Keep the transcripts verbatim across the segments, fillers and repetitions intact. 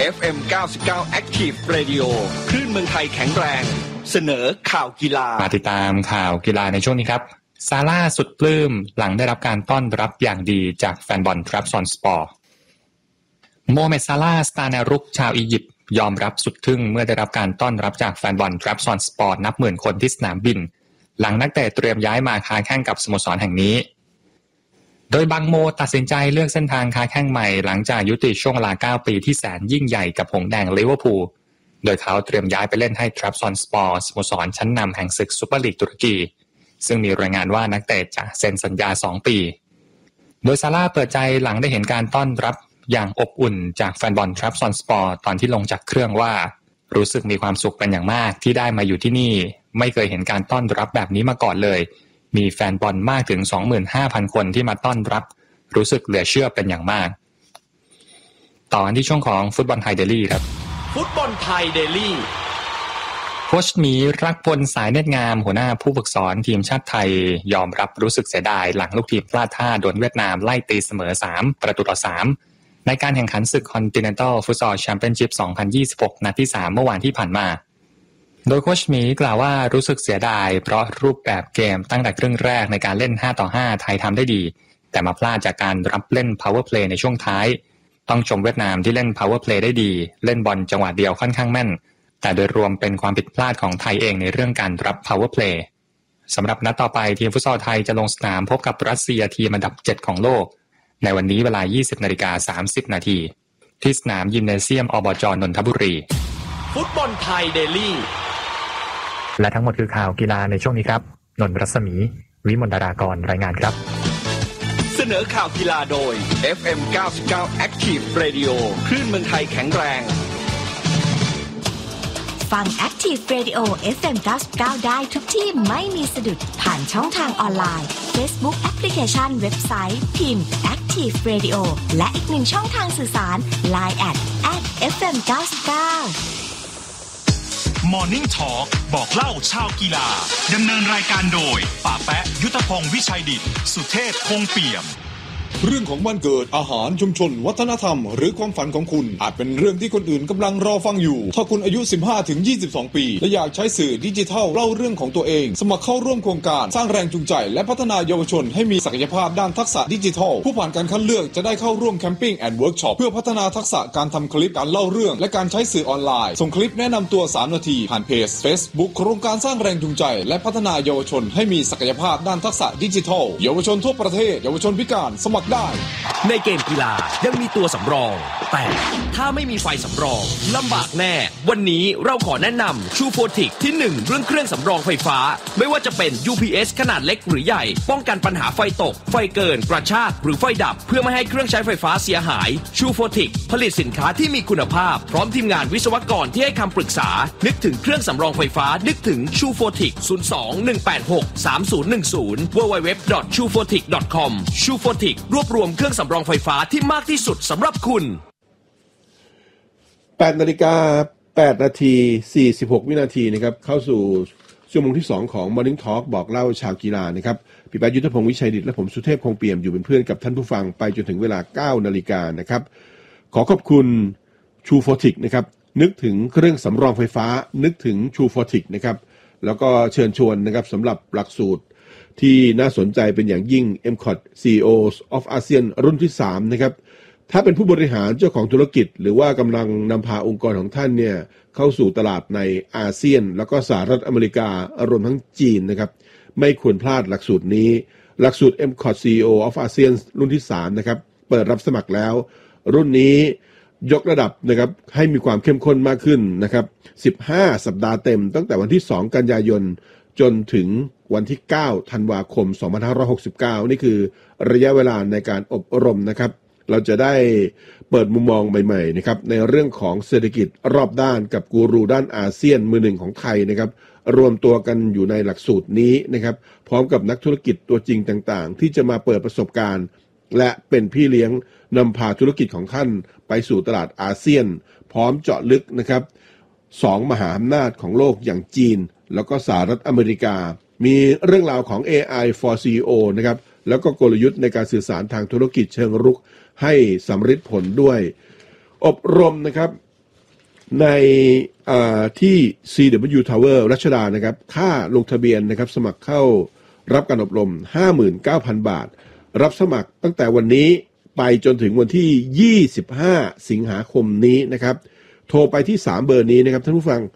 เอฟ เอ็ม เก้าสิบเก้า Active Radio คลื่นเมืองไทยแข็งแรงเสนอข่าวกีฬามาติดตามข่าวกีฬาในช่วงนี้ครับซาร่าสุดปลื้มหลังได้รับการต้อนรับอย่างดีจากแฟนบอลทรับซอนสปอร์โมเมดซาร่าสตาร์แนวรุกชาวอียิปต์ยอมรับสุดทึ่งเมื่อได้รับการต้อนรับจากแฟนบอลทรับซอนสปอร์นับหมื่นคนที่สนามบินหลังนักเตะเตรียมย้ายมาค้าแข่งกับสโมสรแห่งนี้โดยบังโมตัดสินใจเลือกเส้นทางค้าแข่งใหม่หลังจากยุติช่วงเวลาเก้าปีที่แสนยิ่งใหญ่กับหงส์แดงลิเวอร์พูลโดยเขาเตรียมย้ายไปเล่นให้ทรับซอนสปอร์สโมสรชั้นนำแห่งศึกซุปเปอร์ลีกตุรกีซึ่งมีรายงานว่านักเตะจะเซ็นสัญญาสองปีโดยซาร่าเปิดใจหลังได้เห็นการต้อนรับอย่างอบอุ่นจากแฟนบอลทรับซอนสปอร์ตอนที่ลงจากเครื่องว่ารู้สึกมีความสุขเป็นอย่างมากที่ได้มาอยู่ที่นี่ไม่เคยเห็นการต้อนรับแบบนี้มาก่อนเลยมีแฟนบอลมากถึง สองหมื่นห้าพัน คนที่มาต้อนรับรู้สึกเหลือเชื่อเป็นอย่างมากต่อกันที่ช่วงของฟุตบอลไทยเดลี่ครับฟุตบอลไทยเดลี่โค้ชหมีรักพลสายเนตรงามหัวหน้าผู้ฝึกสอนทีมชาติไทยยอมรับรู้สึกเสียดายหลังลูกทีมพลาดท่าโดนเวียดนามไล่ตีเสมอสามประตูต่อสามในการแข่งขันศึก Continental Futsal Championship สองพันยี่สิบหกนัดที่สามเมื่อวานที่ผ่านมาโดยโค้ชหมีกล่าวว่ารู้สึกเสียดายเพราะรูปแบบเกมตั้งแต่ครึ่งแรกในการเล่นห้าต่อห้าไทยทำได้ดีแต่มาพลาดจากการรับเล่น power play ในช่วงท้ายต้องชมเวียดนามที่เล่น power play ได้ดีเล่นบอลจังหวะเดียวค่อนข้างแม่นแต่โดยรวมเป็นความผิดพลาดของไทยเองในเรื่องการรับ power play สำหรับนัดต่อไปทีมฟุตซอลไทยจะลงสนามพบกับรัสเซียทีมอันดับเจ็ดของโลกในวันนี้เวลา ยี่สิบนาฬิกาสามสิบนาทีที่สนามยิมเนเซียมอบจ.นนทบุรีฟุตบอลไทยเดลี่และทั้งหมดคือข่าวกีฬาในช่วงนี้ครับนนท์รัศมีวิมลดารากรรายงานครับเสนอข่าวกีฬาโดย เอฟ เอ็ม เก้าสิบเก้า Active Radio คลื่นเมืองไทยแข็งแรงฟัง Active Radio เอฟ เอ็ม เก้าสิบเก้าได้ทุกที่ไม่มีสะดุดผ่านช่องทางออนไลน์ Facebook แอปพลิเคชันเว็บไซต์พิมพ์ Active Radio และอีกหนึ่งช่องทางสื่อสาร ไลน์ แอท แอท เอฟ เอ็ม เก้าสิบเก้า Morning Talk บอกเล่าชาวกีฬาดำเนินรายการโดยป๋าแปะยุทธพงศ์วิชัยดิษฐ์สุเทพคงเปี่ยมเรื่องของวันเกิดอาหารชุมชนวัฒนธรรมหรือความฝันของคุณอาจเป็นเรื่องที่คนอื่นกำลังรอฟังอยู่ถ้าคุณอายุ สิบห้าถึงยี่สิบสอง ปีและอยากใช้สื่อดิจิทัลเล่าเรื่องของตัวเองสมัครเข้าร่วมโครงการสร้างแรงจูงใจและพัฒนาเยาวชนให้มีศักยภาพด้านทักษะดิจิทัลผู้ผ่านการคัดเลือกจะได้เข้าร่วมแคมปิ้งแอนด์เวิร์กช็อปเพื่อพัฒนาทักษะการทำคลิปการเล่าเรื่องและการใช้สื่อออนไลน์ส่งคลิปแนะนำตัวสามนาทีผ่านเพจ Facebook โครงการสร้างแรงจูงใจและพัฒนาเยาวชนให้มีศักยภาพด้านทักษะดิจิทัลเยาวชนทั่วประเทศเยาวชนพิการสมัครได้ในเกมกีฬายังมีตัวสำรองแต่ถ้าไม่มีไฟสำรองลำบากแน่วันนี้เราขอแนะนำชูโฟติกที่หนึ่งเรื่องเครื่องสำรองไฟฟ้าไม่ว่าจะเป็น ยู พี เอส ขนาดเล็กหรือใหญ่ป้องกันปัญหาไฟตกไฟเกินกระชากหรือไฟดับเพื่อไม่ให้เครื่องใช้ไฟฟ้าเสียหายชูโฟติกผลิตสินค้าที่มีคุณภาพพร้อมทีมงานวิศวกรที่ให้คำปรึกษานึกถึงเครื่องสำรองไฟฟ้านึกถึงชูโฟติก ศูนย์ สอง หนึ่ง แปด หก สาม ศูนย์ หนึ่ง ศูนย์ ดับเบิลยู ดับเบิลยู ดับเบิลยู ดอท ชูโฟติก ดอท คอม ชูโฟติกรวบรวมเครื่องสำรองไฟฟ้าที่มากที่สุดสำหรับคุณแปดนาฬิกาแปดนาทีสี่สิบหกวินาทีนะครับเข้าสู่ชั่วโมงที่สองของ Morning Talk บอกเล่าชาวกีฬานะครับพี่ปายุทธพงศ์วิชัยดิษฐ์และผมสุเทพคงเปี่ยมอยู่เป็นเพื่อนกับท่านผู้ฟังไปจนถึงเวลา เก้านาฬิกานะครับขอขอบคุณชูโฟติกนะครับนึกถึงเครื่องสำรองไฟฟ้านึกถึงชูโฟติกนะครับแล้วก็เชิญชวนนะครับสำหรับหลักสูตรที่น่าสนใจเป็นอย่างยิ่ง เอ็ม ซี โอ ที ซี อี โอ of อาเซียนรุ่นที่สามนะครับถ้าเป็นผู้บริหารเจ้าของธุรกิจหรือว่ากำลังนำพาองค์กรของท่านเนี่ยเข้าสู่ตลาดในอาเซียนแล้วก็สหรัฐอเมริการวมทั้งจีนนะครับไม่ควรพลาดหลักสูตรนี้หลักสูตร เอ็ม ซี โอ ที ซี อี โอ of อาเซียนรุ่นที่สามนะครับเปิดรับสมัครแล้วรุ่นนี้ยกระดับนะครับให้มีความเข้มข้นมากขึ้นนะครับสิบห้าสัปดาห์เต็มตั้งแต่วันที่สองกันยายนจนถึงวันที่เก้าธันวาคมสองพันห้าร้อยหกสิบเก้านี่คือระยะเวลาในการอบรมนะครับเราจะได้เปิดมุมมองใหม่ๆนะครับในเรื่องของเศรษฐกิจรอบด้านกับกูรูด้านอาเซียนมือหนึ่งของไทยนะครับรวมตัวกันอยู่ในหลักสูตรนี้นะครับพร้อมกับนักธุรกิจตัวจริงต่างๆที่จะมาเปิดประสบการณ์และเป็นพี่เลี้ยงนำพาธุรกิจของท่านไปสู่ตลาดอาเซียนพร้อมเจาะลึกนะครับสองมหาอำนาจของโลกอย่างจีนแล้วก็สหรัฐอเมริกามีเรื่องราวของ เอ ไอ for ซี อี โอ นะครับแล้วก็กลยุทธ์ในการสื่อสารทางธุรกิจเชิงรุกให้สำเร็จผลด้วยอบรมนะครับในที่ ซี ดับเบิลยู Tower รัชดานะครับค่าลงทะเบียนนะครับสมัครเข้ารับการอบรม ห้าหมื่นเก้าพัน บาทรับสมัครตั้งแต่วันนี้ไปจนถึงวันที่ยี่สิบห้าสิงหาคมนี้นะครับโทรไปที่สามเบอร์นี้นะครับท่านผู้ฟัง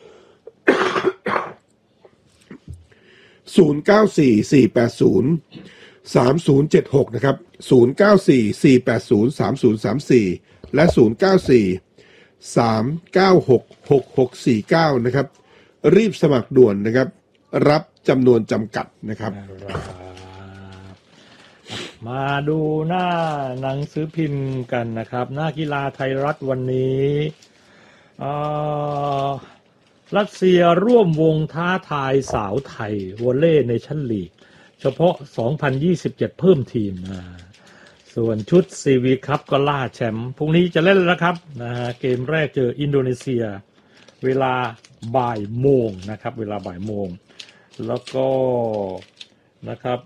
ศูนย์ เก้า สี่ สี่ แปด ศูนย์ สาม ศูนย์ เจ็ด หก นะครับ ศูนย์ เก้า สี่ สี่ แปด ศูนย์ สาม ศูนย์ สาม สี่ และ ศูนย์ เก้า สี่ สาม เก้า หก หก หก สี่ เก้า นะครับรีบสมัครด่วนนะครับรับจำนวนจำกัดนะครับมาดูหน้าหนังสือพิมพ์กันนะครับหน้ากีฬาไทยรัฐวันนี้รัสเซียร่วมวงท้าทายสาวไทยวอลเลย์เนชั่นลีกเฉพาะสองพันยี่สิบเจ็ดเพิ่มทีมนะส่วนชุด ซี วี คัพก็ล่าแชมป์พรุ่งนี้จะเล่นแล้วครับนะฮะเกมแรกเจออินโดนีเซียเวลาบ่ายโมงนะครับเวลาบ่ายโมงแล้วก็นะครับ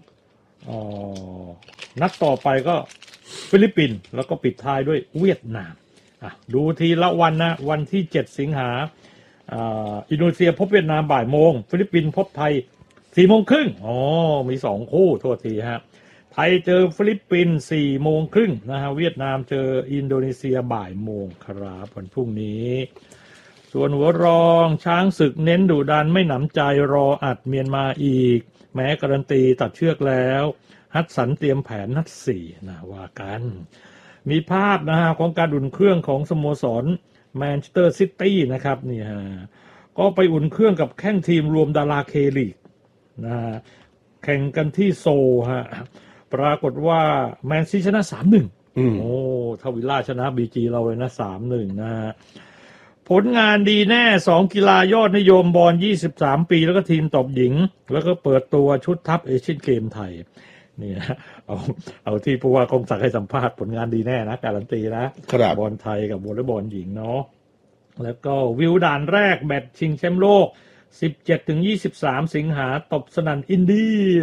นัดต่อไปก็ฟิลิปปินส์แล้วก็ปิดท้ายด้วยเวียดนามอ่ะดูทีละวันนะวันที่เจ็ดสิงหาอ่าอินโดนีเซียพบเวียดนามบ่ายโมงฟิลิปปินส์พบไทยสี่โมงครึ่งอ๋อมีสองคู่โทษทีฮะไทยเจอฟิลิปปินส์สี่โมงครึ่งนะฮะเวียดนามเจออินโดนีเซียบ่ายโมงครับวันพรุ่งนี้ส่วนหัวรองช้างศึกเน้นดุดันไม่หนำใจรออัดเมียนมาอีกแม้การันตีตัดเชือกแล้วฮัตสันเตรียมแผนนัดสี่นะว่ากันมีภาพนะฮะของการอุ่นเครื่องของสโมสรแมนเชสเตอร์ซิตี้นะครับนี่ฮะก็ไปอุ่นเครื่องกับแข่งทีมรวมดาราเคลีกนะฮะแข่งกันที่โซฮะปรากฏว่าแมนซีชนะ สามหนึ่ง โอ้ทวิลล่าชนะ บี จี เราเลยนะ สามหนึ่ง นะฮะผลงานดีแน่สองกีฬายอดนิยมบอลยี่สิบสามปีแล้วก็ทีมตบหญิงแล้วก็เปิดตัวชุดทัพเอเชียนเกมไทยนี่นะเอาเอาที่ผู้ว่าคงสั่งให้สัมภาษณ์ผลงานดีแน่นะการันตีนะบอลไทยกับวอลเลย์บอลหญิงเนาะแล้วก็วิวด่านแรกแมตช์ชิงแชมป์โลก สิบเจ็ดถึงยี่สิบสาม สิงหาตบสนั่นอินเดีย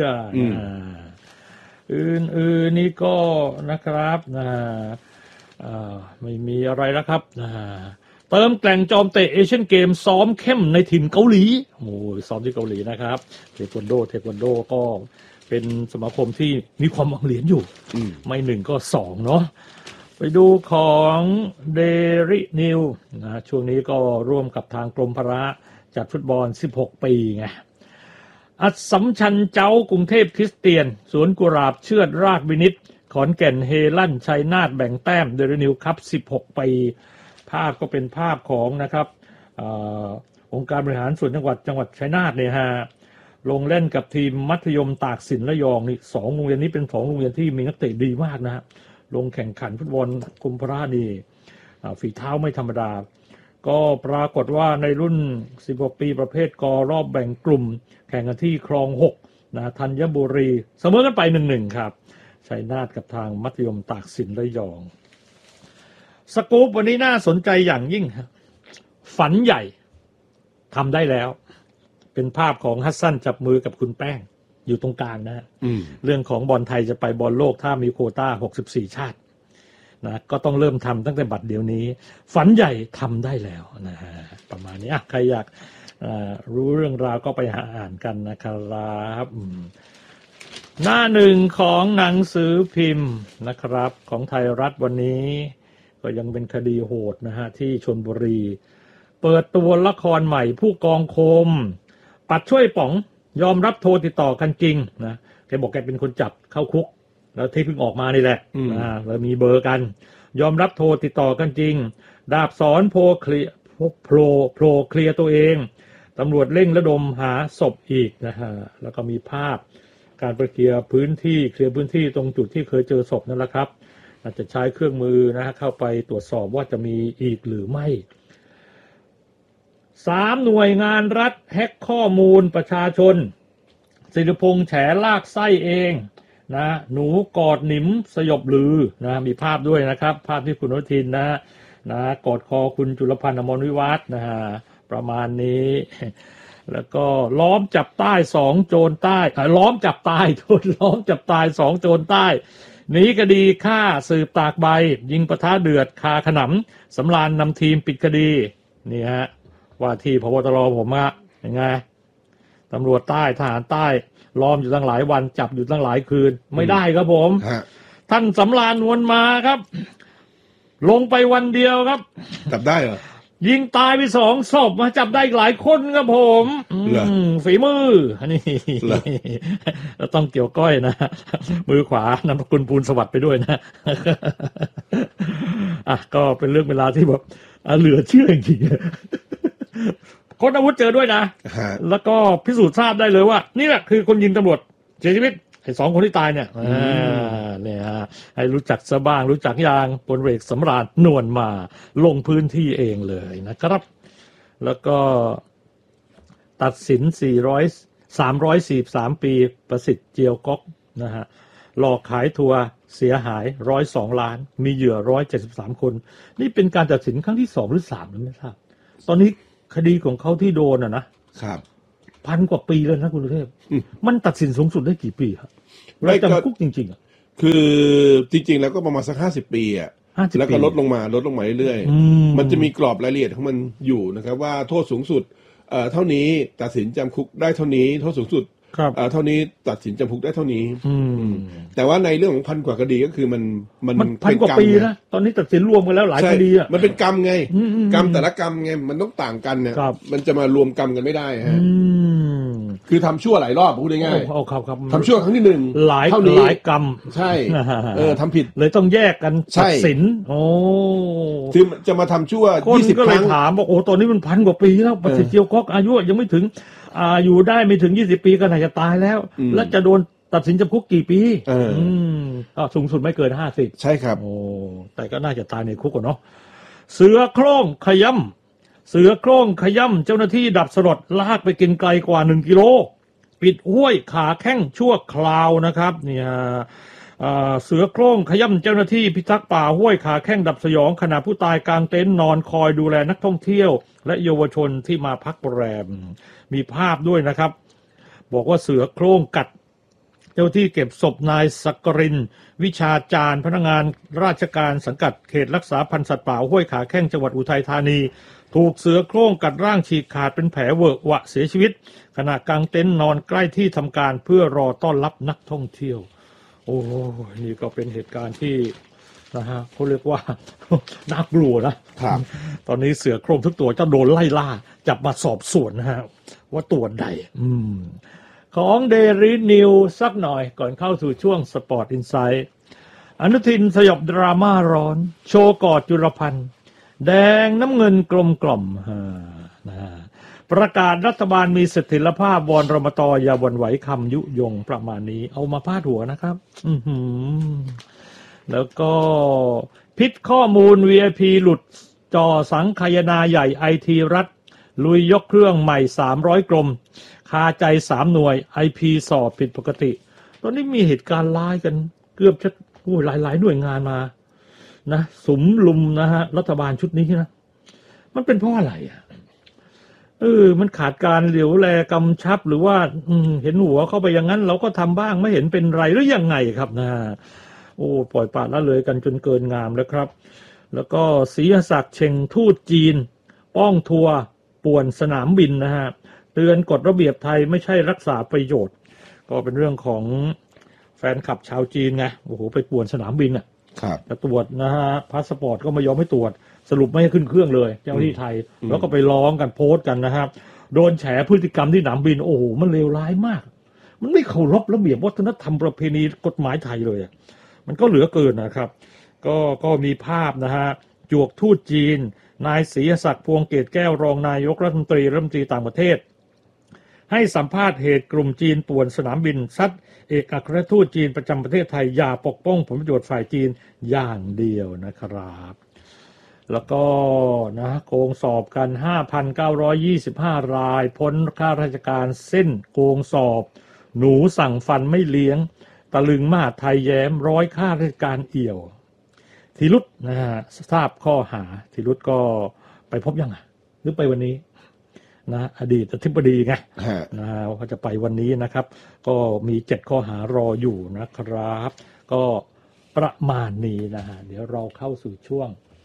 อื่นๆนี่ก็นะครับนะไม่มีอะไรแล้วครับนะเติมแกล่งจอมเตะเอเชียนเกมซ้อมเข้มในถิ่นเกาหลีโอ้ยซ้อมที่เกาหลีนะครับเทควันโดเทควันโดก็เป็นสมาคมที่มีความหวังเหรียญอยู่ไม่หนึ่งก็สองเนาะไปดูของเดรินิวนะช่วงนี้ก็ร่วมกับทางกรมพละจัดฟุตบอลสิบหกปีไงอัศสัมชัญเจ้ากรุงเทพคริสเตียนสวนกุหลาบเชือดราชวินิตขอนแก่นเฮลั่นชัยนาทแบ่งแต้มเดรินิวครับสิบหกปีภาพก็เป็นภาพของนะครับอองค์การบริหารส่วนจังหวัดจังหวัดชัยนาทเนี่ยฮะลงเล่นกับทีมมัธยมตากสินระยองนี่สองโรงเรียนนี้เป็นสองโรงเรียนที่มีนักเตะดีมากนะฮะลงแข่งขันฟุตบอลกรมพละนี่ฝีเท้าไม่ธรรมดาก็ปรากฏว่าในรุ่นสิบหกปีประเภทกรอบแบ่งกลุ่มแข่งกันที่คลองหกนะธัญบุรีเสมอกันไป หนึ่งหนึ่ง ครับชัยนาทกับทางมัธยมตากสินระยองสกู๊ปวันนี้น่าสนใจอย่างยิ่งฝันใหญ่ทำได้แล้วเป็นภาพของฮัสซันจับมือกับคุณแป้งอยู่ตรงกลางนะเรื่องของบอลไทยจะไปบอลโลกถ้ามีโควต้าหกสิบสี่ชาตินะก็ต้องเริ่มทำตั้งแต่บัดเดี๋ยวนี้ฝันใหญ่ทำได้แล้วนะฮะประมาณนี้ใครอยากรู้เรื่องราวก็ไปหาอ่านกันนะครับหน้าหนึ่งของหนังสือพิมพ์นะครับของไทยรัฐวันนี้ก็ยังเป็นคดีโหดนะฮะที่ชลบุรีเปิดตัวละครใหม่ผู้กองคมปัดช่วยป๋องยอมรับโทรติดต่อกันจริงนะแกบอกแกเป็นคนจับเข้าคุกแล้วที่เพิ่งออกมานี่แหละนะแล้วมีเบอร์กันยอมรับโทรติดต่อกันจริงดาบสอนโพเคลียโผล่โผล่เคลียร์ตัวเองตำรวจเร่งระดมหาศพอีกนะฮะแล้วก็มีภาพการไปเคลียร์พื้นที่เคลียร์พื้นที่ตรงจุดที่เคยเจอศพนั่นแหละครับอาจจะใช้เครื่องมือนะฮะเข้าไปตรวจสอบว่าจะมีอีกหรือไม่สามหน่วยงานรัฐแฮ็กข้อมูลประชาชนศิริพงษ์แฉลากไส้เองนะหนูกอดหนิมสยบลือนะมีภาพด้วยนะครับภาพที่คุณอนุทินนะนะกอดคอคุณจุลพันธ์อมรวิวัฒน์นะฮะประมาณนี้แล้วก็ล้อมจับใต้สองโจรใต้ล้อมจับตายโดนล้อมจับตายสองโจรใต้หนีคดีฆ่าสืบตากใบยิงปะทะเดือดคาขนำสำราญนำทีมปิดคดีนี่ฮะว่าที่พบตรผมอะยังไงตำรวจใต้ทหารใต้ล้อมอยู่ตั้งหลายวันจับอยู่ตั้งหลายคืนไม่ได้ครับผมท่านสำราญนวลมาครับลงไปวันเดียวครับจับได้เหรอยิงตายไปสองศพมาจับได้หลายคนครับผมฝีมือนี่เราต้องเกี่ยวก้อยนะมือขวานามสกุลภูลสวัสดิ์ไปด้วยนะอ่ะก็เป็นเรื่องเวลาที่แบบเหลือเชื่อจริงๆคนอาวุธเจอด้วยนะแล้วก็พิสูจน์ทราบได้เลยว่านี่แหละคือคนยิงตำรวจเสียชีวิตไอ้สองคนที่ตายเนี่ยอ่าเนี่ยให้รู้จักซะบ้างรู้จักอย่างพลเอกสำราญนวลมาลงพื้นที่เองเลยนะครับแล้วก็ตัดสินสี่ร้อย สามร้อยสี่สิบสามปีประสิทธิ์เจียวก๊อกนะฮะหลอกขายทัวร์เสียหายหนึ่งร้อยสองล้านมีเหยื่อหนึ่งร้อยเจ็ดสิบสามคนนี่เป็นการตัดสินครั้งที่สองหรือสามไม่ทราบตอนนี้คดีของเขาที่โดนอ่ะนะครับพันกว่าปีแล้วนะคุณสุเทพมันตัดสินสูงสุดได้กี่ปีครับรายจำคุกจริงๆอ่ะคือจริงๆแล้วก็ประมาณสักห้าสิบปีอ่ะแล้วก็ลดลงมาลดลงมาเรื่อยๆมันจะมีกรอบรายละเอียดของมันอยู่นะครับว่าโทษสูงสุดเอ่อเท่านี้ตัดสินจำคุกได้เท่านี้โทษสูงสุดเอ่อเท่านี้ตัดสินจำคุกได้เท่านี้แต่ว่าในเรื่องของพันกว่าคดีก็คือมันมันพันกว่าปีนะตอนนี้ตัดสินรวมกันแล้วหลายคดีอ่ะมันเป็นกรรมไงกรรมแต่ละกรรมไงมันต้องต่างกันเนี่ยมันจะมารวมกรรมกันไม่ได้ฮะคือทำชั่วหลายรอบพูดง่ายๆทำชั่วครั้งที่หนึ่งหลายหลายกรรมใช่เออทำผิดเลยต้องแยกกันตัดสินโอ้คือจะมาทำชั่วยี่สิบครั้งถามบอกโอ้ตอนนี้มันพันกว่าปีแล้วประสิทธิ์เจียวก๊อกอายุยังไม่ถึงอ่าอยู่ได้ไม่ถึงยี่สิบปีก็น่าจะตายแล้วแล้วจะโดนตัดสินจำคุกกี่ปีเอออืมก็สูงสุดไม่เกินห้าสิบใช่ครับโอ้แต่ก็น่าจะตายในคุกอ่ะเนาะเสือโคร่งขย่ำเสือโคร่งขย่ำเจ้าหน้าที่ดับสลดลากไปกินไกลกว่าหนึ่งกิโลปิดห้วยขาแข้งชั่วคราวนะครับเนี่ยเสือโคร่งขย่ำเจ้าหน้าที่พิทักษ์ป่าห้วยขาแข้งดับสยองขณะผู้ตายกางเต็นท์นอนคอยดูแลนักท่องเที่ยวและเยาวชนที่มาพักแรมมีภาพด้วยนะครับบอกว่าเสือโคร่งกัดเจ้าที่เก็บศพนายสักกรินวิชาจารย์พนักงานราชการสังกัดเขตรักษาพันธุ์สัตว์ป่าห้วยขาแข้งจังหวัดอุทัยธานีถูกเสือโคร่งกัดร่างฉีกขาดเป็นแผลเวอะหวะเสียชีวิตขณะกางเต็นท์นอนใกล้ที่ทำการเพื่อรอต้อนรับนักท่องเที่ยวโอ้นี่ก็เป็นเหตุการณ์ที่นะฮะเขาเรียกว่าน่ากลัวนะครับตอนนี้เสือโคร่งทุกตัวจะโดนไล่ล่าจับมาสอบสวนนะฮะว่าตัวใดอืมของเดลี่นิวสักหน่อยก่อนเข้าสู่ช่วงสปอร์ตอินไซด์อนุทินสยบดราม่าร้อนโชว์กอดจุลพันธ์แดงน้ำเงินกลมกล่อมนะประกาศรัฐบาลมีเสถียรภาพวอนรมตอย่าหวั่นไหวคำยุยงประมาณนี้เอามาพาดหัวนะครับอือหือแล้วก็พิษข้อมูล วี ไอ พี หลุดจอสังคายนาใหญ่ไอทีรัฐลุยยกเครื่องใหม่สามร้อยกรมคาใจสามหน่วย ไอ พี สอบผิดปกติตอนนี้มีเหตุการณ์ร้ายกันเกือบจะโอ้ยหลายๆหน่วยงานมานะสุมลุมนะฮะรัฐบาลชุดนี้นะมันเป็นเพราะอะไรอ่ะเออมันขาดการเหลียวแลกำชับหรือว่าเห็นหัวเข้าไปอย่างนั้นเราก็ทำบ้างไม่เห็นเป็นไรหรือยังไงครับนะโอ้ปล่อยปละละเลยกันจนเกินงามแล้วครับแล้วก็ศรีศักดิ์เชงทูตจีนป้องทัวร์ป่วนสนามบินนะฮะเตือนกฎระเบียบไทยไม่ใช่รักษาประโยชน์ก็เป็นเรื่องของแฟนคลับชาวจีนไงโอ้โหไปป่วนสนามบินอ่ะจะตรวจนะฮะพาสปอร์ตก็ไม่ยอมให้ตรวจสรุปไม่ให้ขึ้นเครื่องเลยเจ้าหน้าที่ไทยแล้วก็ไปร้องกันโพสต์กันนะครับโดนแฉพฤติกรรมที่สนามบินโอ้โหมันเลวร้ายมากมันไม่เคารพระเบียบวัฒนธรรมประเพณีกฎหมายไทยเลยมันก็เหลือเกินนะครับก็ก็มีภาพนะฮะจวกทูตจีนนายศรีศักดิ์พวงเกตแก้วรองนายกรัฐมนตรีรัฐมนตรีต่างประเทศให้สัมภาษณ์เหตุกลุ่มจีนป่วนสนามบินซัดเอกอัครราชทูตจีนประจำประเทศไทยอย่าปกป้องผลประโยชน์ฝ่ายจีนอย่างเดียวนะครับแล้วก็นะโกงสอบกัน ห้าพันเก้าร้อยยี่สิบห้า รายพ้นข้าราชการเส้นโกงสอบหนูสั่งฟันไม่เลี้ยงตะลึงมหาไทยแย้มร้อยข้าราชการเอี่ยวธีรุธนะฮะทราบข้อหาธีรุธก็ไปพบยังอ่ะหรือไปวันนี้นะอดีตอธิบดีไงนะเขาจะไปวันนี้นะครับก็มีเจ็ดข้อหารออยู่นะครับก็ประมาณนี้นะฮะเดี๋ยวเราเข้าสู่ช่วง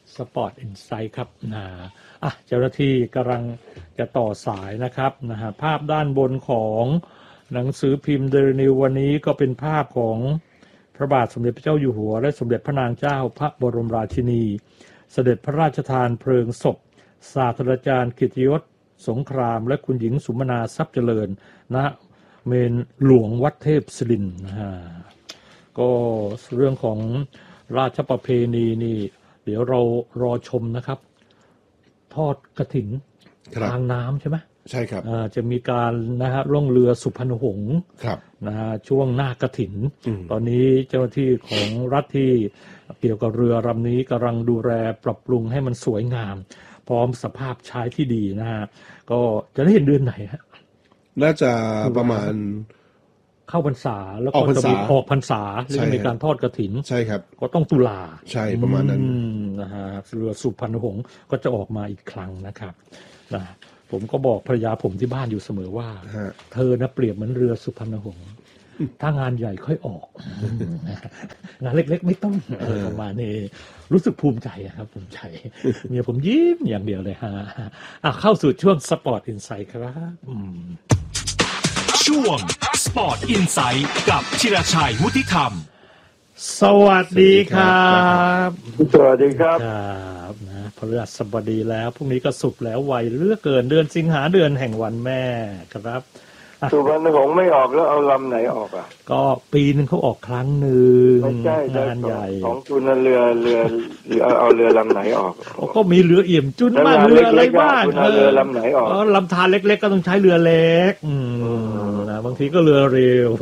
สปอร์ตอินไซต์ครับนะอ่ะเจ้าหน้าที่กำลังจะต่อสายนะครับนะฮะภาพด้านบนของหนังสือพิมพ์เดลินิววันนี้ก็เป็นภาพของพระบาทสมเด็จพระเจ้าอยู่หัวและสมเด็จพระนางเจ้าพระบรมราชินีเสด็จพระราชทานเพลิงศพศาสตราจารย์กิตติยศสงครามและคุณหญิงสุมนาทรัพย์เจริญณเมนหลวงวัดเทพศิรินทร์นะฮะก็เรื่องของราชประเพณีนี่เดี๋ยวเรารอชมนะครับทอดกฐินทางน้ำใช่ไหมใช่ครับจะมีการนะฮะล่องเรือสุพรรณหงษ์นะฮะช่วงหน้ากฐินตอนนี้เจ้าหน้าที่ของรัฐที่เกี่ยวกับเรือลำนี้กำลังดูแลปรับปรุงให้มันสวยงามพร้อมสภาพใช้ที่ดีนะฮะก็จะได้เห็นเดือนไหนฮะน่าจะประมาณเข้าพรรษาแล้วก็จะมีออกพรรษาแล้วมีการทอดกฐินใช่ครับก็ต้องตุลาใช่ประมาณนั้นนะฮะเรือสุพรรณหงษ์ก็จะออกมาอีกครั้งนะครับนะผมก็บอกภรรยาผมที่บ้านอยู่เสมอว่าเธอนะเปรียบเหมือนเรือสุพรรณหงษ์ถ้างานใหญ่ค่อยออกงานเล็กๆไม่ต้องประมาณนี้รู้สึกภูมิใจครับภูมิใจเมียผมยิ้มอย่างเดียวเลยฮะอ่ะเข้าสู่ช่วงสปอร์ตอินไซต์ครับช่วงสปอร์ตอินไซต์กับธีรชัยวุฒิธรรมสวัสดีครับสวัสดีครับครับนะพฤหัสบดีแล้วพรุ่งนี้ก็ศุกร์แล้วไวเหลือเกินเดือนสิงหาเดือนแห่งวันแม่ครับสุพรรณหงษ์ไม่ออกแล้วเอาลำไหนออกอ่ะก็ปีนึงเขาออกครั้งหนึ่งไม่ใช่งานใหญ่ของคุณเรือเรือเรือเอาเรือลำไหนออกก็มีเรือเอี่ยมจุนบ้างเรืออะไรบ้างเรือลำไหนออกลำธารเล็กๆก็ต้องใช้เรือเล็กนะบางทีก็เรือเร็ว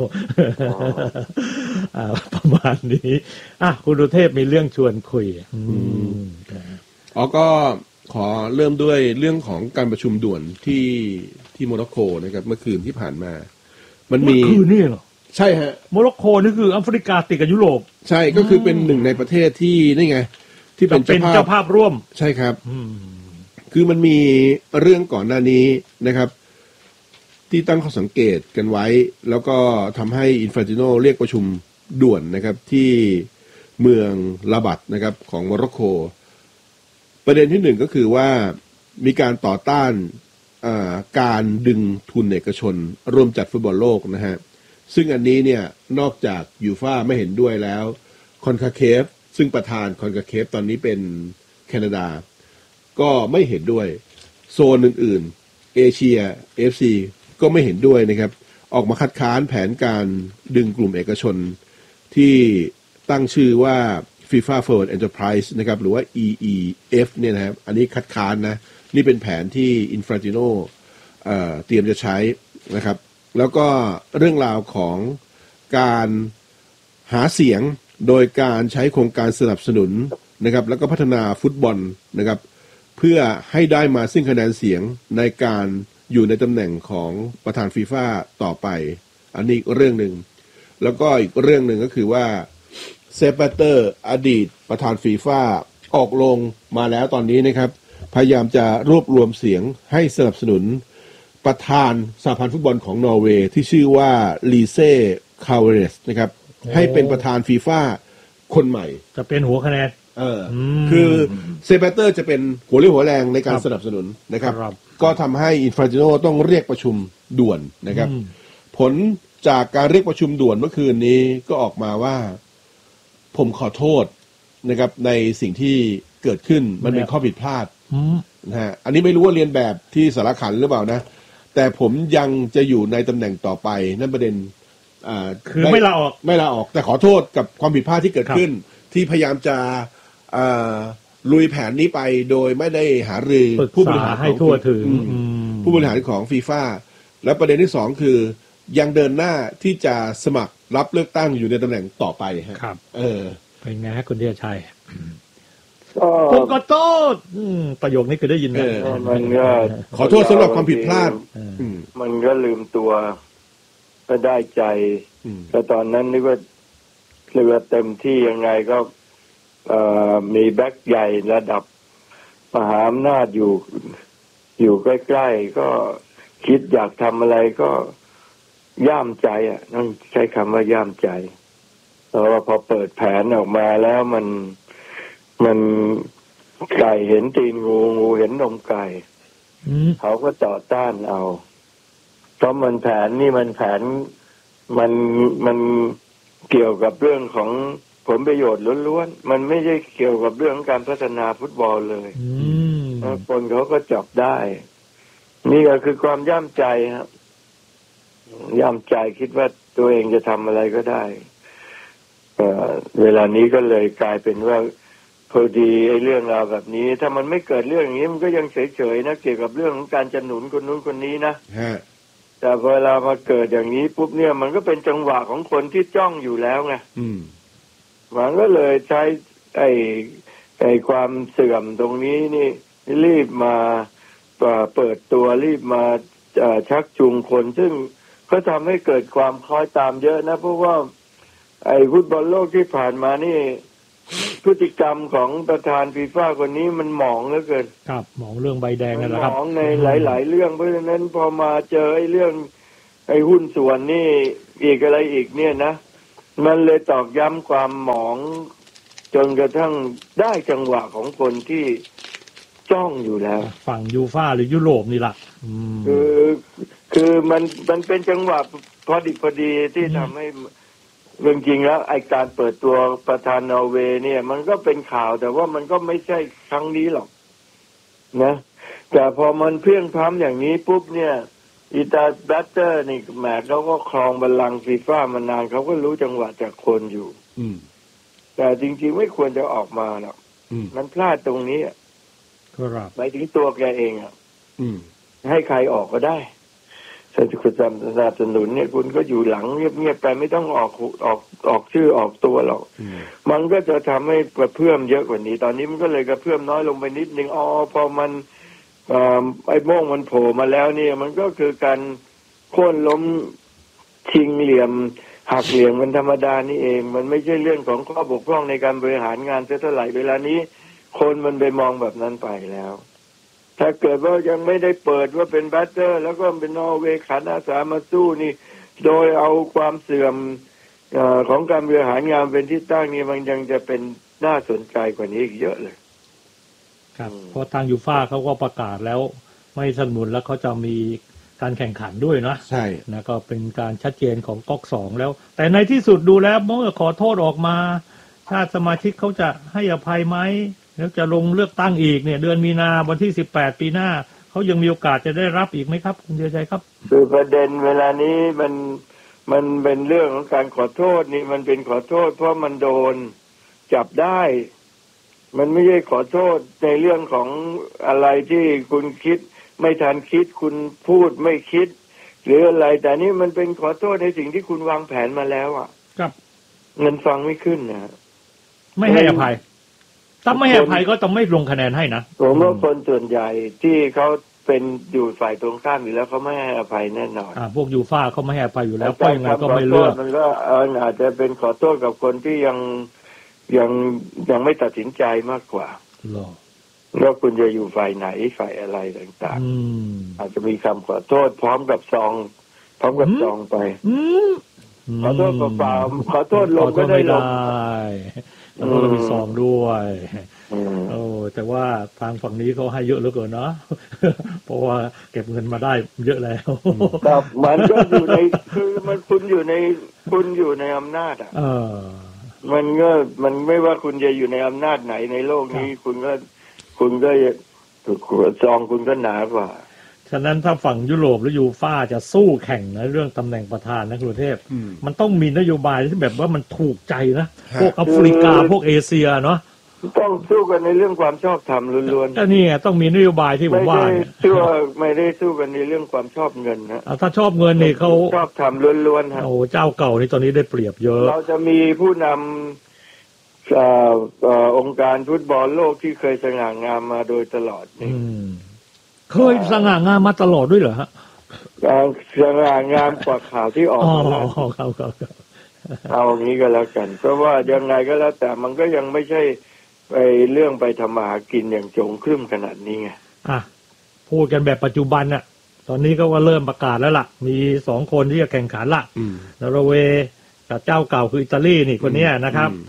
ประมาณนี้อ่ะคุณดุเทพมีเรื่องชวนคุยอ๋อก็ขอเริ่มด้วยเรื่องของการประชุมด่วนที่ที่โมร็อกโกนะครับเมื่อคืนที่ผ่านมามันมีเมื่อคืนนี่เหรอใช่ฮะโมร็อกโกนี่คือแอฟริกาติดกับยุโรปใช่ก็คือเป็นหนึ่งในประเทศที่นี่ไงที่เป็นเจ้าภาพร่วมใช่ครับคือมันมีเรื่องก่อนหน้านี้นะครับที่ตั้งข้อสังเกตกันไว้แล้วก็ทำให้อินฟานติโนเรียกประชุมด่วนนะครับที่เมืองราบัตนะครับของโมร็อกโกประเด็นที่หนึ่งก็คือว่ามีการต่อต้านการดึงทุนเอกชนร่วมจัดฟุตบอลโลกนะฮะซึ่งอันนี้เนี่ยนอกจากยูฟ่าไม่เห็นด้วยแล้วคอนคาเคฟซึ่งประธานคอนคาเคฟตอนนี้เป็นแคนาดาก็ไม่เห็นด้วยโซนอื่นๆเอเชีย เอฟ ซี ก็ไม่เห็นด้วยนะครับออกมาคัดค้านแผนการดึงกลุ่มเอกชนที่ตั้งชื่อว่า FIFA Forward Enterprise นะครับหรือว่า อี อี เอฟ เนี่ยนะครับอันนี้คัดค้านนะนี่เป็นแผนที่อินฟานติโนเอ่อเตรียมจะใช้นะครับแล้วก็เรื่องราวของการหาเสียงโดยการใช้โครงการสนับสนุนนะครับแล้วก็พัฒนาฟุตบอลนะครับเพื่อให้ได้มาซึ่งคะแนนเสียงในการอยู่ในตำแหน่งของประธานฟีฟ่าต่อไปอันนี้อีกเรื่องหนึ่งแล้วก็อีกเรื่องหนึ่งก็คือว่าเซปเตอร์อดีตประธานฟีฟ่าออกลงมาแล้วตอนนี้นะครับพยายามจะรวบรวมเสียงให้สนับสนุนประธานสหพันธ์ฟุตบอลของนอร์เวย์ที่ชื่อว่าลีเซ่คาวเรสนะครับให้เป็นประธานฟีฟ่าคนใหม่จะเป็นหัวคะแนนเออคือเซปเตอร์จะเป็นหัวเรี่ยวหัวแรงในการสนับสนุนนะครับก็ทำให้อินฟานติโนต้องเรียกประชุมด่วนนะครับผลจากการเรียกประชุมด่วนเมื่อคืนนี้ก็ออกมาว่าผมขอโทษนะครับในสิ่งที่เกิดขึ้นมันเป็นข้อผิดพลาดนะฮะอันนี้ไม่รู้ว่าเรียนแบบที่สารขันหรือเปล่านะแต่ผมยังจะอยู่ในตำแหน่งต่อไปนั่นประเด็นอ่าคือไม่ลาออกไม่ลาออกแต่ขอโทษกับความผิดพลาดที่เกิดขึ้นที่พยายามจะอ่าลุยแผนนี้ไปโดยไม่ได้หารือผู้บริหารให้ทั่วถึงผู้บริหารของฟีฟ่าและประเด็นที่สองคือยังเดินหน้าที่จะสมัครรับเลือกตั้งอยู่ในตำแหน่งต่อไปครับเออเป็นไงฮะคุณเดียชัยผมขอโทษประโยคนี้เคยได้ยินไหมมันก็ขอโทษสำหรับความผิดพลาดมันก็ลืมตัวก็ได้ใจแต่ตอนนั้นนึกว่าเรือเต็มที่ยังไงก็มีแบ็คใหญ่ระดับมหาอำนาจอยู่อยู่ใกล้ๆก็คิดอยากทำอะไรก็ย่ามใจอ่ะต้องใช้คำว่าย่ามใจเพราะว่าพอเปิดแผนออกมาแล้วมันมันไก่เห็นตีนงูงูเห็นนมไก่เขาก็ต่อต้านเอาเพราะมันแผนนี่มันแผนมันมันเกี่ยวกับเรื่องของผลประโยชน์ล้วนๆมันไม่ใช่เกี่ยวกับเรื่องการพัฒนาฟุตบอลเลยคนเขาก็จับได้นี่ก็คือความย่ำใจครับย่ำใจคิดว่าตัวเองจะทำอะไรก็ได้เอ่อเวลานี้ก็เลยกลายเป็นว่าพอดีไอ้เรื่องราวแบบนี้ถ้ามันไม่เกิดเรื่องอย่างนี้มันก็ยังเฉยๆนะเกี่ยวกับเรื่องของการจะหนุนคนนู้นคนนี้นะแต่เวลามาเกิดอย่างนี้ปุ๊บเนี่ยมันก็เป็นจังหวะของคนที่จ้องอยู่แล้วไงมันก็เลยใช้ไอ้ไอ้ความเสื่อมตรงนี้นี่รีบมาเปิดตัวรีบมาชักจูงคนซึ่งก็ทำให้เกิดความคล้อยตามเยอะนะเพราะว่าไอ้ฟุตบอลโลกที่ผ่านมานี่พฤติกรรมของประธานฟีฟ่าคนนี้มันหมองเหลือเกินครับหมองเรื่องใบแดงนั่นแหละครับหมองในหลายๆเรื่องเพราะฉะนั้นพอมาเจอไอ้เรื่องไอ้หุ้นส่วนนี่อีกอะไรอีกเนี่ยนะมันเลยตอกย้ำความหมองจนกระทั่งได้จังหวะของคนที่จ้องอยู่แล้วฝั่งยูฟ่าหรือยุโรปนี่ล่ะคือคือมันมันเป็นจังหวะพอดีพอดีที่ทำให้จริงๆแล้วไอการเปิดตัวประธานนอร์เวย์เนี่ยมันก็เป็นข่าวแต่ว่ามันก็ไม่ใช่ครั้งนี้หรอกนะแต่พอมันเพี้ยงพล้ำอย่างนี้ปุ๊บเนี่ยอิตาแบตเตอร์นี่แหมเขาก็ครองบัลลังก์ฟีฟ่ามานานเขาก็รู้จังหวะจากคนอยู่แต่จริงๆไม่ควรจะออกมาหรอกมันพลาดตรงนี้อ่ะหมายถึงตัวแกเองอ่ะให้ใครออกก็ได้ถ้าคุณสนับสนุนเนี่ยคุณก็อยู่หลังเงียบๆไปไม่ต้องออกออกออกชื่อออกตัวหรอกมันก็จะทำให้กระเพื่อมเยอะกว่านี้ตอนนี้มันก็เลยกระเพื่อมน้อยลงไปนิดนึงอ๋อพอมันไอ้โม่งมันโผล่มาแล้วเนี่ยมันก็คือการโค่นล้มชิงเหลี่ยมหักเหลี่ยมมันธรรมดานี่เองมันไม่ใช่เรื่องของข้อบกพร่องในการบริหารงานเท่าไหร่เวลานี้คนมันไปมองแบบนั้นไปแล้วถ้าเกิดว่ายังไม่ได้เปิดว่าเป็นแบตเตอร์แล้วก็เป็นนอร์เวย์ขันอาสามาสู้นี่โดยเอาความเสื่อมเอ่อของการบริหารงานเป็นที่ตั้งนี่มันยังจะเป็นน่าสนใจกว่านี้อีกเยอะเลยครับเพราะทางยูฟ่าเขาก็ประกาศแล้วไม่สนับสนุนแล้วเขาจะมีการแข่งขันด้วยนะใช่นะก็เป็นการชัดเจนของก๊อกสองแล้วแต่ในที่สุดดูแล้วเมื่อขอโทษออกมาชาติสมาชิกเขาจะให้อภัยไหมแล้วจะลงเลือกตั้งอีกเนี่ยเดือนมีนาวันที่สิบแปดปีหน้าเขายังมีโอกาสจะได้รับอีกไหมครับคุณเดียใจครับคือประเด็นเวลานี้มันมันเป็นเรื่องของการขอโทษนี่มันเป็นขอโทษเพราะมันโดนจับได้มันไม่ใช่ขอโทษในเรื่องของอะไรที่คุณคิดไม่ทันคิดคุณพูดไม่คิดหรืออะไรแต่นี่มันเป็นขอโทษในสิ่งที่คุณวางแผนมาแล้วอ่ะครับเงินฟังไม่ขึ้นนะไม่ให้อภัยถ้าไม่ให้อภัยก็ต้องไม่ลงคะแนนให้นะผมว่าคนส่วนใหญ่ที่เขาเป็นอยู่ฝ่ายตรงข้ามอยู่แล้วเขาไม่ให้อภัยแน่นอนอ่าพวกยูฟ่าเขาไม่ให้อภัยอยู่แล้วเพราะยังไงก็ไม่เลือกมันก็อาจจะเป็นขอโทษกับคนที่ยังยังยังไม่ตัดสินใจมากกว่าว่าคุณจะอยู่ฝ่ายไหนฝ่ายอะไรต่างๆอาจจะมีคำขอโทษพร้อมกับซองพร้อมกับซองไปขอโทษเปล่าๆขอโทษลงก็ได้ลงแล้วก็มีซองด้วยโอ้แต่ว่าทางฝั่งนี้เขาให้เยอะเหลือเกินเนาะเพราะว่าเก็บเงินมาได้เยอะแล้วครับมันก็อยู่ในคือมันคุณอยู่ในคุณอยู่ในอำนาจอ่ะมันก็มันไม่ว่าคุณจะอยู่ในอำนาจไหนในโลกนี้คุณก็คุณก็ซองคุณก็หนากว่าฉะนั้นถ้าฝั่งยุโรปหรือยูฟ่าจะสู้แข่งในเรื่องตำแหน่งประธานนะกรุงเทพมันต้องมีนโยบายที่แบบว่ามันถูกใจนะพวกแอฟริกาพวกเอเชียเนาะต้องสู้กันในเรื่องความชอบธรรมล้วนๆก็นี่ไงต้องมีนโยบายที่ผมว่าไม่ได้สู้ไม่ได้สู้กันในเรื่องความชอบเงินนะถ้าชอบเงินนี่เขาชอบธรรมล้วนๆฮะโอ้เจ้าเก่านี่ตอนนี้ได้เปรียบเยอะเราจะมีผู้นำเอ่อเอ่อองค์การฟุตบอลโลกที่เคยสง่างามมาโดยตลอดนี่เคยสง่างามมาตลอดด้วยเหรอฮะสง่างามกว่าข่าวที่ออกมาแล้วครับครับเอาอย่างนี้ก็แล้วกันเพราะว่ายังไงก็แล้วแต่มันก็ยังไม่ใช่ไปเรื่องไปทำมาหากินอย่างโจงครึ่มขนาดนี้ไงอ่ะพูดกันแบบปัจจุบันน่ะตอนนี้ก็ว่าเริ่มประกาศแล้วล่ะมีสองคนที่จะแข่งขันละนอร์เวย์กับเจ้าเก่าคืออิตาลีนี่คนนี้นะครับ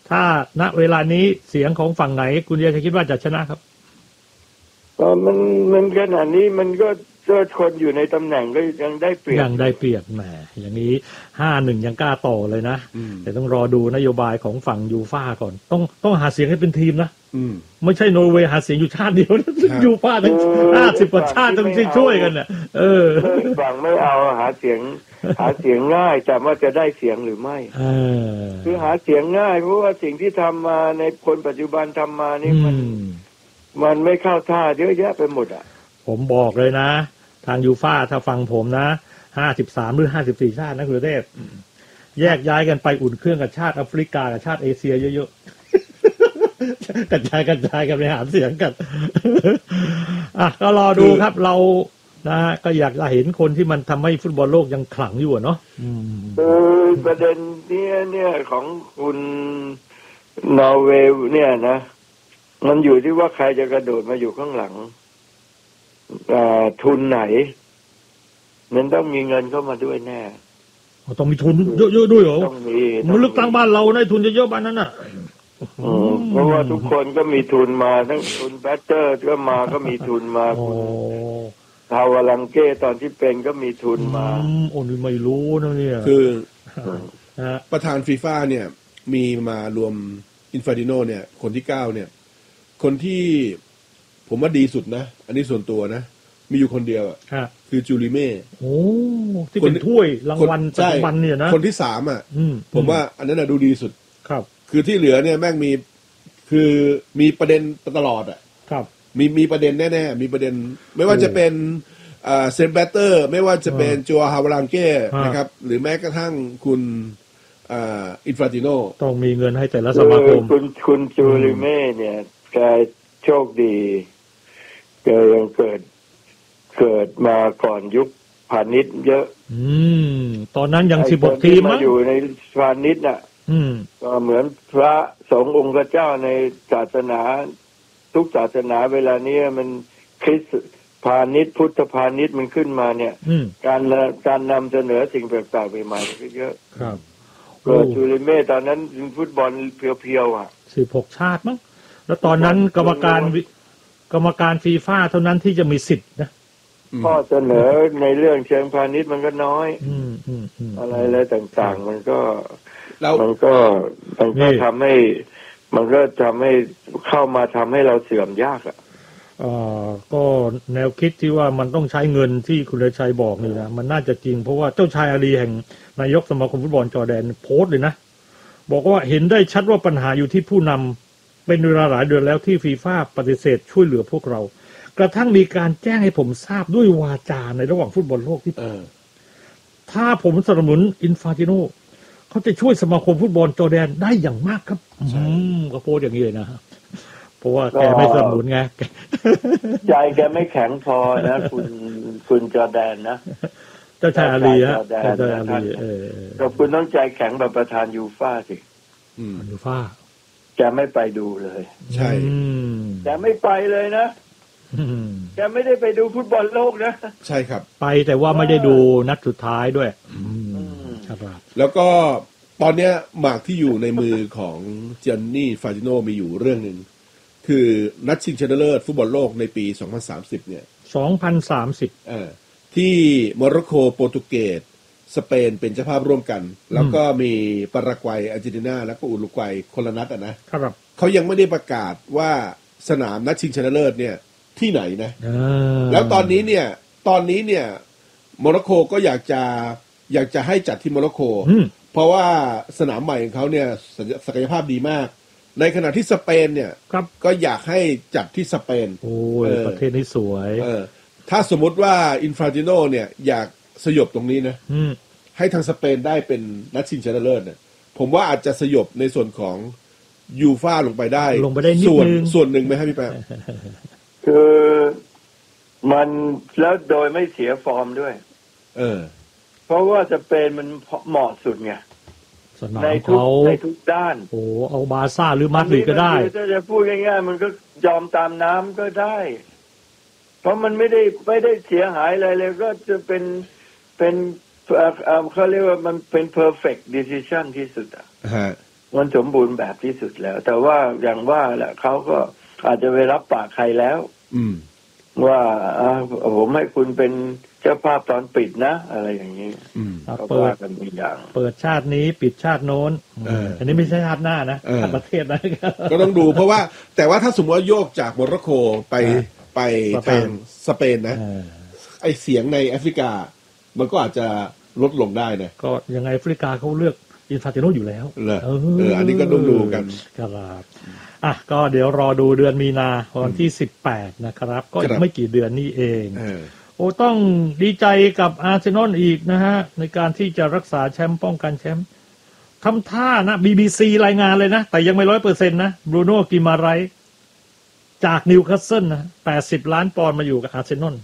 ถ้าณเวลานี้เสียงของฝั่งไหนคุณเดียคิดว่าจะชนะครับเออมันมันขนาดนี้มันก็ก็คนอยู่ในตำแหน่งก็ยังได้เปรียบยังได้เปรียบแหมอย่างนี้ห้าหนึ่งยังกล้าต่อเลยนะแต่ต้องรอดูนโยบายของฝั่งยูฟ่าก่อนต้องต้องหาเสียงให้เป็นทีมนะไม่ใช่โนอร์เวย์หาเสียงอยู่ชาติเดียวนะยูฟ่าทั้งห้าสิบกว่าชาติต้องช่วยกันเนี่ยเออฝั่งไม่เอาหาเสียงหาเสียงง่ายแต่ว่าจะได้เสียงหรือไม่คือหาเสียงง่ายเพราะว่าสิ่งที่ทำมาในคนปัจจุบันทำมานี่มันมันไม่เข้าท่าเยอะแยะไปหมดอ่ะผมบอกเลยนะทางยูฟ่าถ้าฟังผมนะห้าสิบสามหรือห้าสิบสี่ชาตินะคุณเทพแยกย้ายกันไปอุ่นเครื่องกับชาติแอฟริกากับชาติเอเชียเยอะๆกระจายกระจายกันไปหาเสียงกันอ่ะก็รอดูครับเรานะก็อยากจะเห็นคนที่มันทำให้ฟุตบอลโลกยังขลังอยู่เนาะเออประเด็นเนี้ยเนี่ยของคุณนอร์เวย์เนี่ยนะมันอยู่ที่ว่าใครจะกระโดดมาอยู่ข้างหลังทุนไหนมันต้องมีเงินเข้ามาด้วยแน่ต้องมีทุนเยอะๆด้วยเหรอต้องมีมันลึกตั้งบ้านเราในทุนเยอะๆบ้านนั้นน่ะเพราะว่าทุกคนก็มีทุนมาทั้งทุนแบตเตอร์ก็มาก็มีทุนมาคุณทาวาลังเก้ตอนที่เป็นก็มีทุนมาโอ้ยไม่รู้นะเนี่ยคือประธานฟีฟ่าเนี่ยมีมารวมอินฟาติโนเนี่ยคนที่เก้าเนี่ยคนที่ผมว่าดีสุดนะอันนี้ส่วนตัวนะมีอยู่คนเดียวอ่ะคือจูริเม่โอ้ที่เป็นถ้วยรางวัลปัจจุบันเนี่ยนะคนที่สามอ่ะผมว่าอันนั้นน่ะดูดีสุดครับคือที่เหลือเนี่ยแม่งมีคือมีประเด็นตลอดอ่ะครับมีมีประเด็นแน่ๆมีประเด็นไม่ว่าจะเป็นอ่าเซนแบตเตอร์ไม่ว่าจะเป็นจัวฮาวาลังเก้นะครับหรือแม้กระทั่งคุณอ่าอินฟาติโนต้องมีเงินให้แต่ละสมาคมคุณคุณจูริเม่เนี่ยแกโชคดีแกยังเกิดเกิดมาก่อนยุคพาณิชย์เยอะอืมตอนนั้นยังสิบหกทีมมั้งอยู่ในพาณิชย์น่ะอืมก็เหมือนพระสงฆ์องค์เจ้าในศาสนาทุกศาสนาเวลานี้มันคริสต์พาณิชย์พุทธพาณิชย์มันขึ้นมาเนี่ยการการนำเสนอสิ่งแปลกๆใหม่ๆก็เยอะครับก็จูริเม่ตอนนั้นฟุตบอลเพียวๆอ่ะสิบหกชาติมั้งแล้วตอนนั้นกรรมการกรรมการฟีฟ่าเท่านั้นที่จะมีสิทธิ์นะข้อเสนอในเรื่องเชิงพาณิชย์มันก็น้อยอะไรอะไรต่างๆมันก็มันก็มันก็ทำให้มันก็ทำให้เข้ามาทำให้เราเสื่อมยากอ่ะอ่าก็แนวคิดที่ว่ามันต้องใช้เงินที่คุณเลชัยบอกนี่นะมันน่าจะจริงเพราะว่าเจ้าชายอาลีแห่งนายกสมาคมฟุตบอลจอร์แดนโพสต์เลยนะบอกว่าเห็นได้ชัดว่าปัญหาอยู่ที่ผู้นำเป็นเวลาหลายเดือนแล้วที่ฟีฟ่าปฏิเสธช่วยเหลือพวกเรากระทั่งมีการแจ้งให้ผมทราบด้วยวาจาในระหว่างฟุตบอลโลกที่เออถ้าผมสนับสนุนอินฟาติโนเขาจะช่วยสมาคมฟุตบอลจอร์แดนได้อย่างมากครับอืมก็โพสต์อย่างนี้เลยนะเพราะว่าแกไม่สนับสนุนไงใจแกไม่แข็งพอนะคุณคุณจอร์แดนนะเจ้าชายอาลีฮะเจ้าชายอาลีเออก็คุณต้องใจแข็งแบบประธานยูฟ่าสิอืมยูฟ่าแกไม่ไปดูเลยใช่แกไม่ไปเลยนะแกไม่ได้ไปดูฟุตบอลโลกนะใช่ครับไปแต่ว่าไม่ได้ดูนัดสุดท้ายด้วยครับแล้วก็ตอนเนี้ยหมากที่อยู่ในมือของเจนนี่ฟาติโนมีอยู่เรื่องนึงคือนัดชิงชนะเลิศฟุตบอลโลกในปีสองพันสามสิบเนี่ยสองพันสามสิบเอ่อที่โมร็อกโกโปรตุเกสสเปนเป็นเจ้าภาพร่วมกันแล้วก็มีปารากวัยอาร์เจนตินาแล้วก็อุรุกวัยคนละนัดอ่ะนะครับเขายังไม่ได้ประกาศว่าสนามนัดชิงชนะเลิศเนี่ยที่ไหนนะแล้วตอนนี้เนี่ยตอนนี้เนี่ยโมร็อกโกก็อยากจะอยากจะให้จัดที่โมร็อกโกเพราะว่าสนามใหม่ของเขาเนี่ยศักยภาพดีมากในขณะที่สเปนเนี่ยก็อยากให้จัดที่สเปนโอ้ยประเทศนี้สวยเออถ้าสมมติว่าอินฟาติโนเนี่ยอยากสยบตรงนี้นะให้ทางสเปนได้เป็นนัดชิงชนะเลิศเนี่ยผมว่าอาจจะสยบในส่วนของยูฟ่าลงไปได้ลงไปได้นิดนึงส่วนหนึ่งไหมครับพี่แป๊ะคือมันแล้วโดยไม่เสียฟอร์มด้วยเออเพราะว่าสเปนมันเหมาะสุดไงในทุกในทุกด้านโอ้เอาบาร์ซ่าหรือมาดริดก็ได้ถ้าจะพูดง่ายๆมันก็ยอมตามน้ำก็ได้เพราะมันไม่ได้ไม่ได้เสียหายอะไรเลยก็จะเป็นเป็นเขาเรียกว่ามันเป็น perfect decision ที่สุดอ่ะมันสมบูรณ์แบบที่สุดแล้วแต่ว่าอย่างว่าแหละเขาก็อาจจะไปรับปากใครแล้วอืมว่าผมให้คุณเป็นเจ้าภาพตอนปิดนะอะไรอย่างนี้เขาเปิดกันเป็นอย่างเปิดชาตินี้ปิดชาติโน้นอันนี้ไม่ใช่ชาติหน้านะชาติประเทศนะก็ต้องดูเพราะว่าแต่ว่าถ้าสมมติว่าโยกจากโมร็อกโกไปไปทางสเปนนะไอเสียงในแอฟริกามันก็อาจจะลดลงได้นะก็ยังไงแอฟริกาเขาเลือกอินฟาติโนอยู่แล้วเอออันนี้ก็ต้องดูกันครับอ่ะก็เดี๋ยวรอดูเดือนมีนาวันที่สิบแปดนะครับก็อีกไม่กี่เดือนนี้เองโอ้ต้องดีใจกับอาร์เซนอลอีกนะฮะในการที่จะรักษาแชมป์ป้องกันแชมป์ทำท่านะ บี บี ซี รายงานเลยนะแต่ยังไม่ร้อยเปอร์เซ็นต์นะบรูโน่กิมาไรส์จากนิวคาสเซิลนะแปดสิบล้านปอนด์มาอยู่กับอาร์เซนอล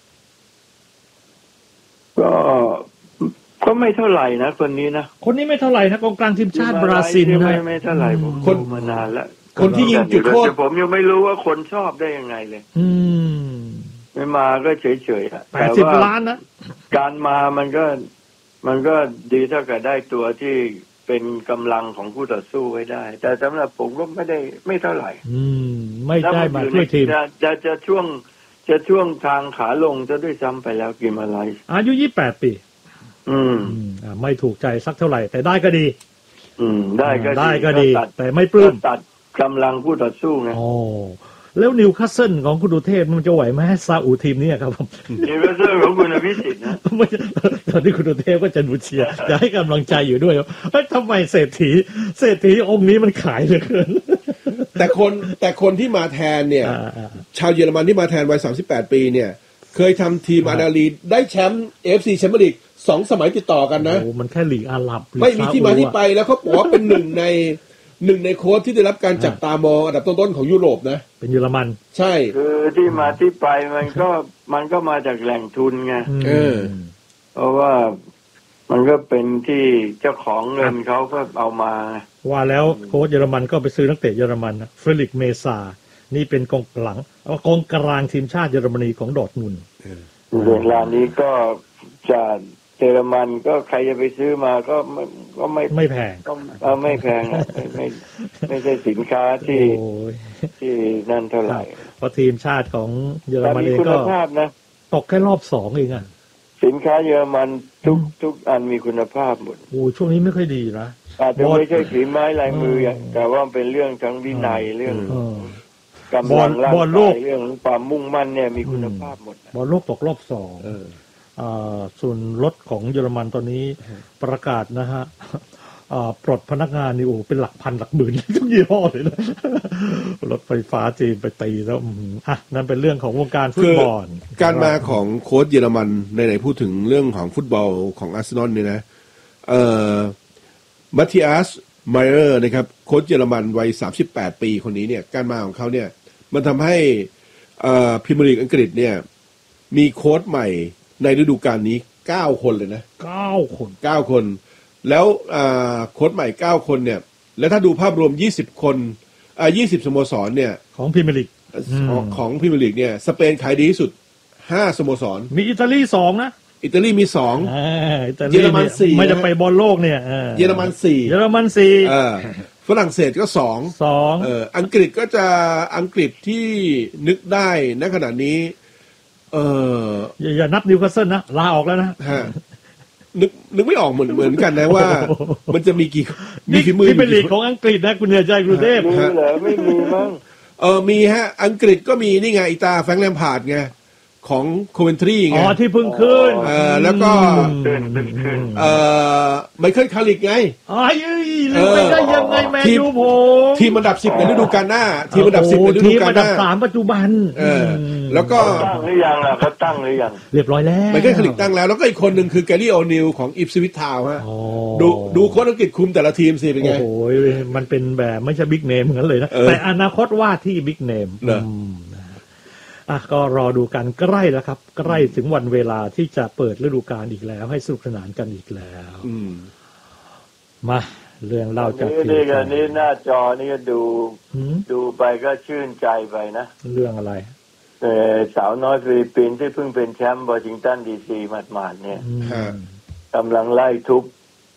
ก็ก็ไม่เท่าไหร่นะคนนี้นะคนนี้ไม่เท่าไหร่นะกองกลางทีมชาติบราซิลนะไม่ไม่เท่าไหร่ผมคนมานานแล้วคนที่ยิงจุดโทษผมยังไม่รู้ว่าคนชอบได้ยังไงเลยอืมไม่มาก็เฉยๆอ่ะแปดสิบล้านนะการมามันก็มันก็ดีเท่ากับได้ตัวที่เป็นกำลังของคู่ต่อสู้ไว้ได้แต่สำหรับผมก็ไม่ได้ไม่เท่าไหร่อืมไม่ได้มาช่วยทีมจะจะจะช่วงจะช่วงทางขาลงจะด้วยซ้ำไปแล้วกิมาไรส์อายุยี่สิบแปดปีอืมอ่าไม่ถูกใจสักเท่าไหร่แต่ได้ก็ดีอืมได้ก็ได้ก็ดีแต่ไม่ปลื้มตัดกำลังคู่ต่อสู้ไงโอ้แล้วนิวคาสเซิลของคุณดุเทพมันจะไหวไหมให้ซาอุทีมนี้ครับผมนิวคาสเซิลของคุณอภิสิทธิ์นะไม่ตอนนี้คุณดุเทพก็จะดูเชียร์จะให้กำลังใจอยู่ด้วยเฮ้ยทำไมเศรษฐีเศรษฐีองค์นี้มันขายเหลือเกินแต่คนแต่คนที่มาแทนเนี่ยชาวเยอรมันที่มาแทนวัยสามสิบแปดปีเนี่ยเคยทำทีมอาดาลีได้แชมป์ เอ เอฟ ซี แชมเปี้ยนลีกสองสมัยติดต่อกันนะโอ้มันแค่ลีกอาหรับไม่มีที่มาที่ไปแล้วเขาบอกว่าเป็นหนึ่งในหนึ่งในโค้ชที่ได้รับการจับตามองอันดับต้นๆของยุโรปนะเป็นเยอรมันใช่คือที่มาที่ไปมันก็มันก็มาจากแหล่งทุนไงเออเพราะว่ามันก็เป็นที่เจ้าของเงินเขาก็เอามาว่าแล้วโค้ชเยอรมันก็ไปซื้อนักเตะเยอรมันนะเฟลิกเมซานี่เป็นกองหลังกองกลางทีมชาติเยอรมนีของดอร์ทมุนด์เวลานี้ก็จะเยอรมันก็ใครจะไปซื้อมาก็ไม่ก็ไม่ไม่แพงก็ไม่แพงไม่ไม่ไม่ใช่สินค้าที่ที่นั่นเท่าไหร่เพราะทีมชาติของเยอรมันเองก็ตกแค่รอบสองเองอ่ะสินค้าเยอรมันทุกทุกอันมีคุณภาพหมดโอ้ช่วงนี้ไม่ค่อยดีนะอาจจะไม่ใช่ฝีไม้ลายมือแต่ว่าเป็นเรื่องทั้งวินัยเรื่องกำลังร่างกายเรื่องความมุ่งมั่นเนี่ยมีคุณภาพหมดบอลโลกตกรอบสองส่วนรถของเยอรมันตอนนี้ประกาศนะฮะปลดพนักงานนี่โอ้เป็นหลักพันหลักหมื่นทุกยี่ห้อเลยนะรถไฟฟ้าจีนไปตีแล้วอ่ะนั่นเป็นเรื่องของวงการฟุตบอลการมาของโค้ชเยอรมันในไหนพูดถึงเรื่องของฟุตบอลของอาร์เซนอลเนี่ยนะเอ่อมัตติอัสไมเออร์นะครับโค้ชเยอรมันวัยสามสิบแปดปีคนนี้เนี่ยการมาของเขาเนี่ยมันทำให้พรีเมียร์ลีกอังกฤษเนี่ยมีโค้ชใหม่ในฤดูกาลนี้เก้าคนเลยนะเก้าคนเก้าคนแล้วโค้ชใหม่เก้าคนเนี่ยแล้วถ้าดูภาพรวมยี่สิบคนอ่ายี่สิบสโมสรเนี่ยของพรีเมียร์ลีกของพรีเมียร์ลีกเนี่ยสเปนขายดีที่สุดห้าสโมสรมีอิตาลีสองนะอิตาลีมีสองเยอรมันสี่ไม่จะไปบอลโลกเนี่ยเยอรมันสี่เยอรมันสี่ฝรั่งเศสก็สองสองเอออังกฤษก็จะอังกฤษที่นึกได้ณขณะนี้เอออย่าอย่านับนิวคาสเซิลนะลาออกแล้วนะฮะนึกนึกไม่ออกเหมือนเหมือนกันนะว่ามันจะมีกี่มีฝีมือที่เป็นลีกของอังกฤษนะคุณเหนือใจกรุงเทพมีเหรอไม่มีมั้งเออมีฮะอังกฤษก็มีนี่ไงอีตาแฟรงค์แลมพาร์ดไงของโคเวนทรีไงอ๋อที่เพิ่งขึ้นเออแล้วก็เอ่อไมเคิลคาริกไงอ๋อลืมไปได้ยังไงแมนยูผมทีมอันดับสิบในฤดูกาลหน้าทีมอันดับสิบในฤดูกาลหน้าทีมอันดับสามปัจจุบันเออแล้วก็ตั้งหรือยังอ่ะเขาตั้งหรือยังเรียบร้อยแล้วไมเคิลคาริกตั้งแล้วแล้วก็อีกคนนึงคือแกรี่โอนิลของอิปสวิชทาวน์ฮะดูดูโค้ชอังกฤษคุมแต่ละทีมสิเป็นไงโอ้โหมันเป็นแบบไม่ใช่บิ๊กเนมเหมือนเลยนะแต่อนาคตว่าที่บิ๊กเนมอ่ะก็รอดูกันใกล้แล้วครับใกล้ถึงวันเวลาที่จะเปิดฤดูกาลอีกแล้วให้สนุกสนานกันอีกแล้วมาเรื่องเล่าจากที่นี่กันนี่หน้าจอนี่ก็ดูดูไปก็ชื่นใจไปนะเรื่องอะไรเออสาวน้อยฟิลิปปินส์ที่เพิ่งเป็นแชมป์วอชิงตันดีซีหมาดๆเนี่ยกำลังไล่ทุบ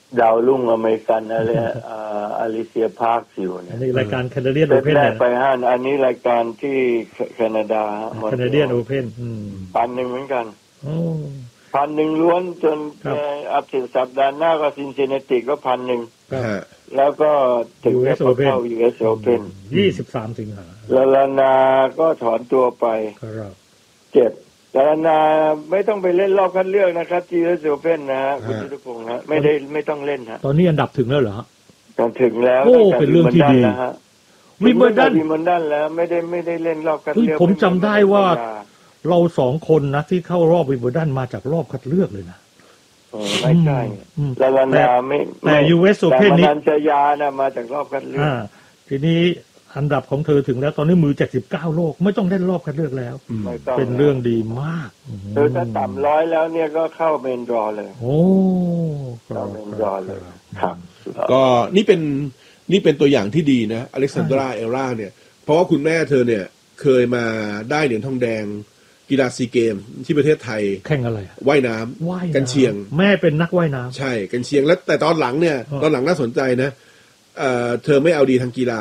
ดาวรุ่งอเมริกันอะไรอ่าอลิเซียพาร์คอยู่เนี่ยอันนี้รายการแคนาเดียนโอเพ่นแรกไปห้าอันนี้รายการที่แคนาดาแคนาเดียนโอเพ่นพันหนึ่งเหมือนกันโอ้พันหนึ่งล้วนจนอัพถึงสัปดาห์หน้าก็ซินซินนาติก็พันหนึ่งแล้วก็ถึงจะเข้า ยู เอส Open ยี่สิบสามสิงหาลาลานาก็ถอนตัวไปเจ็บลาลานาไม่ต้องไปเล่นรอบคัดเลือกนะครับ ยู เอส Open นะฮะคุณยุทธพงศ์ฮะไม่ได้ไม่ต้องเล่นฮะตอนนี้อันดับถึงแล้วเหรอตอนถึงแล้วโอ้เป็นเรื่องที่ดีวิมเบิลดันวิมเบิลดันแล้วไม่ได้ไม่ได้เล่นรอบคัดเลือกผมจำได้ว่าเราสองคนนะที่เข้ารอบวิมเบิลดันมาจากรอบคัดเลือกเลยนะไม่ใช่ลาลานาไม่แต่ ยู เอส Open นี่แต่นันจยานะมาจากรอบคัดเลือกทีนี้อันดับของเธอถึงแล้วตอนนี้มือเจ็ดสิบเก้าโลกไม่ต้องเล่นรอบคัดเลือกแล้วเป็นเรื่องดีมากเออถ้าต่ำร้อยแล้วเนี่ยก็เข้าเมนดรอเลยโอ้เข้าเมนดรอเลยครับก็นี่เป็นนี่เป็นตัวอย่างที่ดีนะอเล็กซานดราเอลล่าเนี่ยเพราะว่าคุณแม่เธอเนี่ยเคยมาได้เหรียญทองแดงกีฬาซีเกมที่ประเทศไทยแข่งอะไรว่ายน้ำกันเชียงแม่เป็นนักว่ายน้ำใช่กันเชียงแล้วแต่ตอนหลังเนี่ยตอนหลังน่าสนใจนะเอ่อเธอไม่เอาดีทางกีฬา